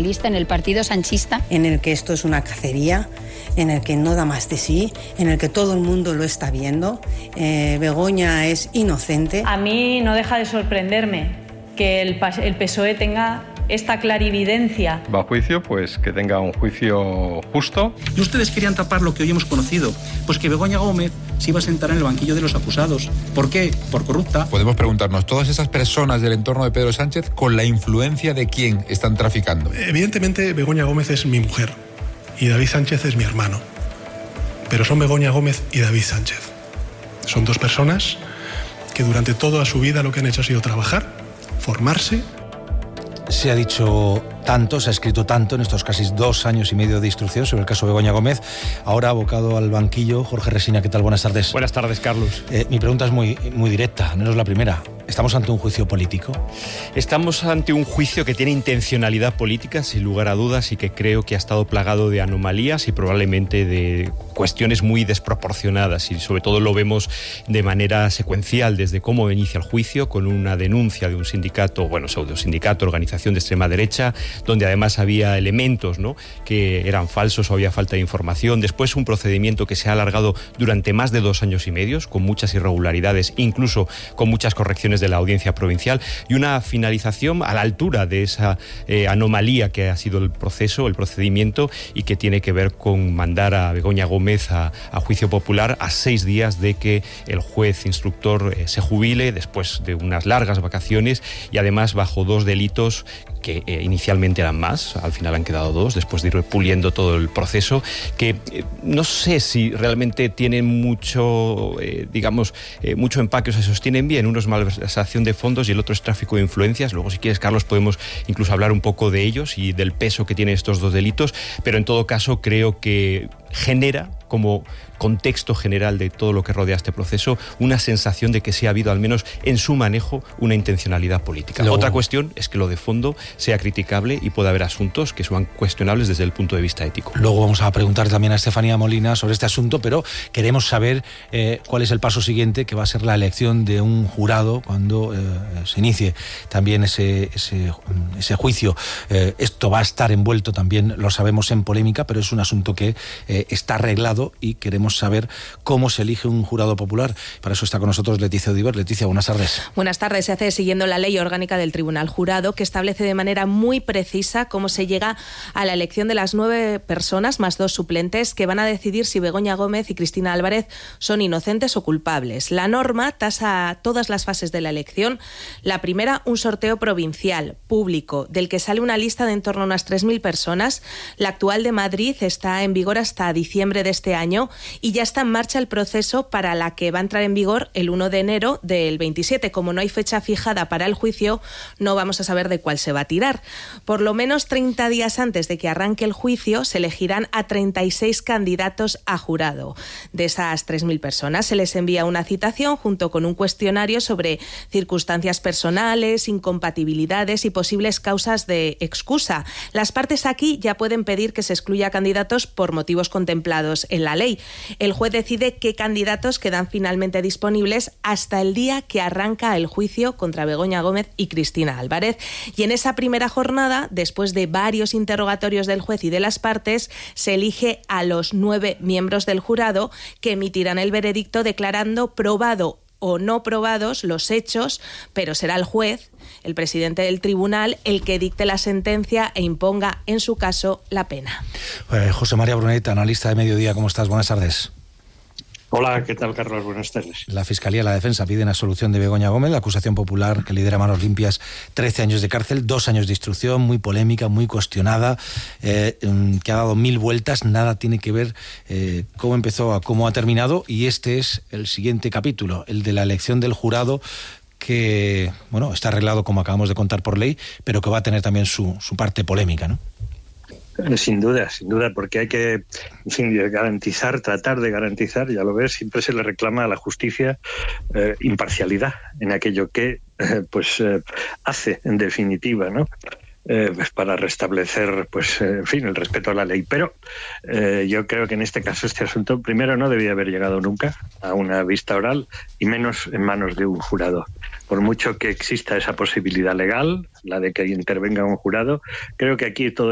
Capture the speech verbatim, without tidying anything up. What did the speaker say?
Socialista, en el Partido Sanchista. En el que esto es una cacería, en el que no da más de sí, en el que todo el mundo lo está viendo. Eh, Begoña es inocente. A mí no deja de sorprenderme que el, el P S O E tenga esta clarividencia. Va a juicio, pues que tenga un juicio justo. Y ustedes querían tapar lo que hoy hemos conocido, pues que Begoña Gómez se iba a sentar en el banquillo de los acusados. ¿Por qué? Por corrupta. Podemos preguntarnos, ¿todas esas personas del entorno de Pedro Sánchez con la influencia de quién están traficando? Evidentemente Begoña Gómez es mi mujer y David Sánchez es mi hermano. Pero son Begoña Gómez y David Sánchez. Son dos personas que durante toda su vida lo que han hecho ha sido trabajar, formarse. Se ha dicho tanto, se ha escrito tanto en estos casi dos años y medio de instrucción sobre el caso Begoña Gómez. Ahora abocado al banquillo, Jorge Resina, ¿qué tal? Buenas tardes. Buenas tardes, Carlos. Eh, mi pregunta es muy, muy directa, no es la primera. ¿Estamos ante un juicio político? Estamos ante un juicio que tiene intencionalidad política, sin lugar a dudas, y que creo que ha estado plagado de anomalías y probablemente de cuestiones muy desproporcionadas. Y sobre todo lo vemos de manera secuencial, desde cómo inicia el juicio, con una denuncia de un sindicato, bueno, pseudo sindicato, organización de extrema derecha, donde además había elementos, ¿no?, que eran falsos o había falta de información. Después un procedimiento que se ha alargado durante más de dos años y medio, con muchas irregularidades, incluso con muchas correcciones de la Audiencia Provincial, y una finalización a la altura de esa eh, anomalía que ha sido el proceso, el procedimiento, y que tiene que ver con mandar a Begoña Gómez a, a juicio popular a seis días de que el juez instructor eh, se jubile después de unas largas vacaciones, y además bajo dos delitos que eh, inicialmente eran más, al final han quedado dos, después de ir puliendo todo el proceso, que eh, no sé si realmente tienen mucho, eh, digamos, eh, mucho empaque, o se sostienen bien. Uno es malversación de fondos y el otro es tráfico de influencias. Luego, si quieres, Carlos, podemos incluso hablar un poco de ellos y del peso que tienen estos dos delitos, pero en todo caso creo que genera, como contexto general de todo lo que rodea este proceso, una sensación de que sí ha habido, al menos en su manejo, una intencionalidad política. Luego, otra cuestión es que lo de fondo sea criticable y pueda haber asuntos que sean cuestionables desde el punto de vista ético. Luego vamos a preguntar también a Estefanía Molina sobre este asunto, pero queremos saber eh, cuál es el paso siguiente, que va a ser la elección de un jurado cuando eh, se inicie también ese, ese, ese juicio. Eh, esto va a estar envuelto también, lo sabemos, en polémica, pero es un asunto que eh, está arreglado y queremos saber cómo se elige un jurado popular. Para eso está con nosotros Leticia Odiver. Leticia, buenas tardes. Buenas tardes. Se hace siguiendo la ley orgánica del Tribunal Jurado, que establece de manera muy precisa cómo se llega a la elección de las nueve personas más dos suplentes que van a decidir si Begoña Gómez y Cristina Álvarez son inocentes o culpables. La norma tasa todas las fases de la elección. La primera, un sorteo provincial, público, del que sale una lista de en torno a unas tres mil personas. La actual de Madrid está en vigor hasta diciembre de este año y ya está en marcha el proceso para la que va a entrar en vigor el uno de enero del veintisiete. Como no hay fecha fijada para el juicio, no vamos a saber de cuál se va a tirar. Por lo menos treinta días antes de que arranque el juicio se elegirán a treinta y seis candidatos a jurado. De esas tres mil personas se les envía una citación junto con un cuestionario sobre circunstancias personales, incompatibilidades y posibles causas de excusa. Las partes aquí ya pueden pedir que se excluya candidatos por motivos contemplados en la ley. El juez decide qué candidatos quedan finalmente disponibles hasta el día que arranca el juicio contra Begoña Gómez y Cristina Álvarez. Y en esa primera jornada, después de varios interrogatorios del juez y de las partes, se elige a los nueve miembros del jurado que emitirán el veredicto declarando probado o no probados los hechos, pero será el juez, el presidente del tribunal, el que dicte la sentencia e imponga, en su caso, la pena. Eh, José María Brunet, analista de Mediodía, ¿cómo estás? Buenas tardes. Hola, ¿qué tal, Carlos? Buenas tardes. La Fiscalía y la Defensa piden absolución de Begoña Gómez, la acusación popular que lidera Manos Limpias, trece años de cárcel, dos años de instrucción, muy polémica, muy cuestionada, eh, que ha dado mil vueltas, nada tiene que ver eh, cómo empezó a cómo ha terminado, y este es el siguiente capítulo, el de la elección del jurado, que, bueno, está arreglado, como acabamos de contar, por ley, pero que va a tener también su, su parte polémica, ¿no? Sin duda, sin duda, porque hay que, en fin, garantizar, tratar de garantizar, ya lo ves, siempre se le reclama a la justicia eh, imparcialidad en aquello que eh, pues eh, hace, en definitiva, ¿no? Eh, pues para restablecer, pues, eh, en fin, el respeto a la ley. Pero eh, yo creo que en este caso este asunto, primero, no debía haber llegado nunca a una vista oral, y menos en manos de un jurado. Por mucho que exista esa posibilidad legal, la de que intervenga un jurado, creo que aquí todo